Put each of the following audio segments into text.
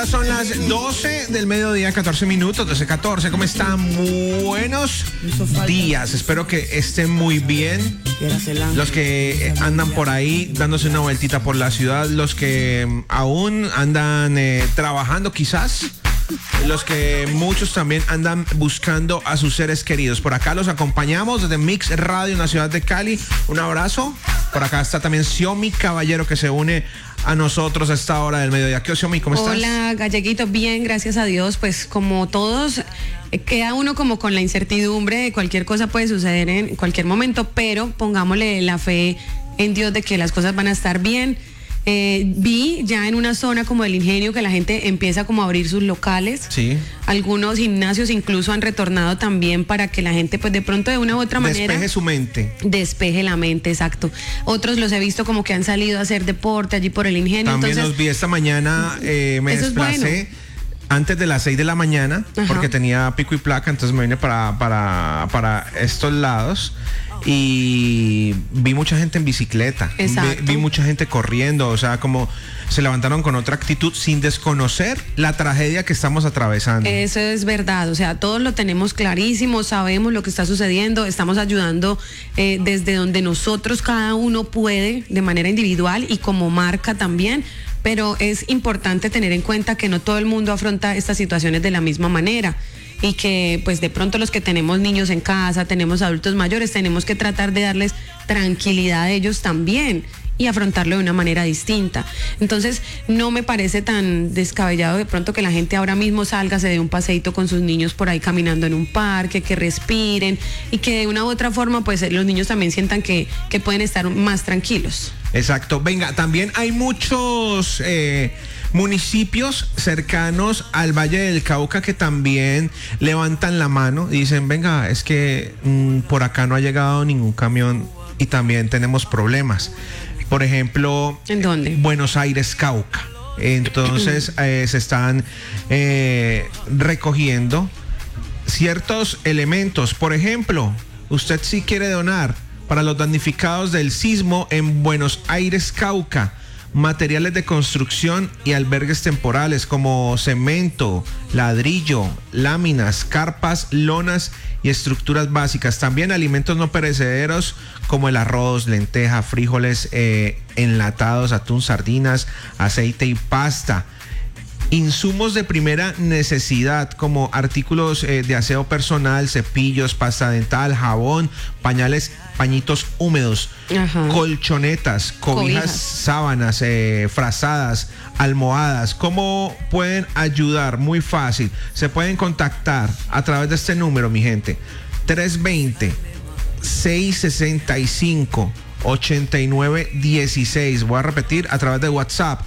Ya son las 12 del mediodía, 14 minutos, 12:14. ¿Cómo están? Buenos días. Espero que estén muy bien. Los que andan por ahí dándose una vueltita por la ciudad, los que aún andan trabajando quizás, los que muchos también andan buscando a sus seres queridos. Por acá los acompañamos desde Mix Radio en la ciudad de Cali. Un abrazo. Por acá está también Xiomi Caballero, que se une a nosotros a esta hora del mediodía. ¿Qué, Xiomi? ¿Cómo estás? Hola, Galleguito. Bien, gracias a Dios. Pues como todos, queda uno como con la incertidumbre de cualquier cosa puede suceder en cualquier momento, pero pongámosle la fe en Dios de que las cosas van a estar bien. Vi ya en una zona como del Ingenio que la gente empieza como a abrir sus locales. Sí. Algunos gimnasios incluso han retornado también para que la gente pues de pronto de una u otra manera despeje su mente. Despeje la mente, exacto. Otros los he visto como que han salido a hacer deporte allí por el Ingenio. También entonces, los vi esta mañana, me desplacé antes de las 6 de la mañana. Ajá. Porque tenía pico y placa, entonces me vine para estos lados. Y vi mucha gente en bicicleta, vi mucha gente corriendo, o sea, como se levantaron con otra actitud sin desconocer la tragedia que estamos atravesando. Eso es verdad, o sea, todos lo tenemos clarísimo, sabemos lo que está sucediendo, estamos ayudando desde donde nosotros cada uno puede, de manera individual y como marca también. Pero es importante tener en cuenta que no todo el mundo afronta estas situaciones de la misma manera y que pues de pronto los que tenemos niños en casa, tenemos adultos mayores, tenemos que tratar de darles tranquilidad a ellos también y afrontarlo de una manera distinta. Entonces no me parece tan descabellado de pronto que la gente ahora mismo salga, se dé un paseíto con sus niños por ahí caminando en un parque, que respiren y que de una u otra forma pues los niños también sientan que pueden estar más tranquilos. Exacto. Venga, también hay muchos municipios cercanos al Valle del Cauca que también levantan la mano y dicen, venga, es que por acá no ha llegado ningún camión y también tenemos problemas. Por ejemplo, ¿en dónde? Buenos Aires, Cauca. Entonces se están recogiendo ciertos elementos. Por ejemplo, usted si quiere donar para los damnificados del sismo en Buenos Aires, Cauca, materiales de construcción y albergues temporales como cemento, ladrillo, láminas, carpas, lonas y estructuras básicas. También alimentos no perecederos como el arroz, lenteja, frijoles enlatados, atún, sardinas, aceite y pasta. Insumos de primera necesidad como artículos de aseo personal, cepillos, pasta dental, jabón, pañitos húmedos, ajá, colchonetas, cobijas, sábanas, frazadas, almohadas. ¿Cómo pueden ayudar? Muy fácil. Se pueden contactar a través de este número, mi gente. 320-665-8916. Voy a repetir, a través de WhatsApp.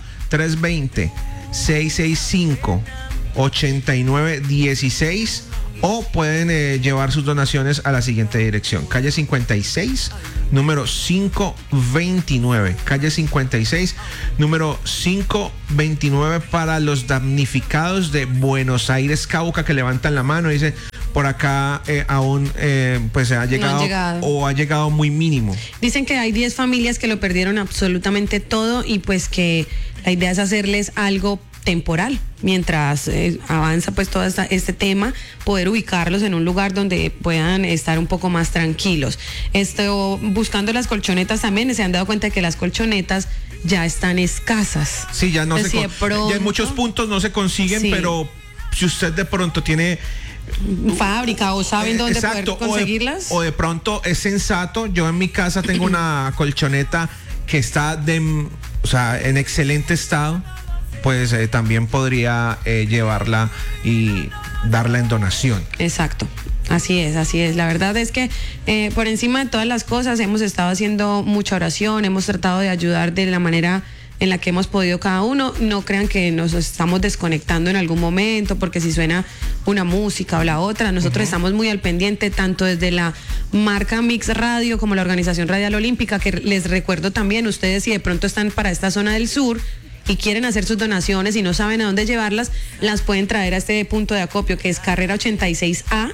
320-665-8916 o pueden llevar sus donaciones a la siguiente dirección: calle 56, número 529, calle 56, número 529, para los damnificados de Buenos Aires, Cauca, que levantan la mano y dicen, por acá aún pues ha llegado, o ha llegado muy mínimo. Dicen que hay 10 familias que lo perdieron absolutamente todo y pues que la idea es hacerles algo temporal mientras avanza pues todo este tema, poder ubicarlos en un lugar donde puedan estar un poco más tranquilos. Buscando las colchonetas también se han dado cuenta de que las colchonetas ya están escasas. Sí, ya no se ya en muchos puntos no se consiguen, sí, pero si usted de pronto tiene fábrica o saben dónde poder conseguirlas, o de pronto es sensato. Yo en mi casa tengo una colchoneta que está en excelente estado, pues también podría llevarla y darla en donación. Exacto. Así es. La verdad es que por encima de todas las cosas hemos estado haciendo mucha oración, hemos tratado de ayudar de la manera en la que hemos podido cada uno. No crean que nos estamos desconectando en algún momento porque si suena una música o la otra, nosotros estamos muy al pendiente, tanto desde la marca Mix Radio como la Organización Radial Olímpica, que les recuerdo también, ustedes si de pronto están para esta zona del sur y quieren hacer sus donaciones y no saben a dónde llevarlas, las pueden traer a este punto de acopio que es carrera 86A,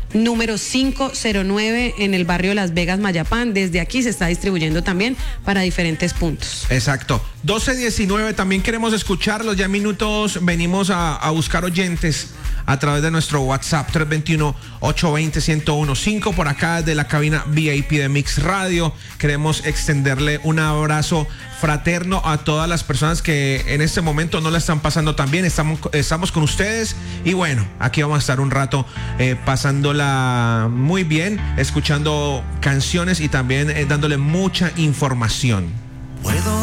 número 509 en el barrio Las Vegas, Mayapán. Desde aquí se está distribuyendo también para diferentes puntos. Exacto. 12:19, también queremos escucharlos. Ya en minutos venimos a buscar oyentes a través de nuestro WhatsApp 321-820-1015 por acá de la cabina VIP de Mix Radio. Queremos extenderle un abrazo fraterno a todas las personas que en este momento no la están pasando tan bien. Estamos con ustedes y bueno, aquí vamos a estar un rato pasándola muy bien, escuchando canciones y también dándole mucha información.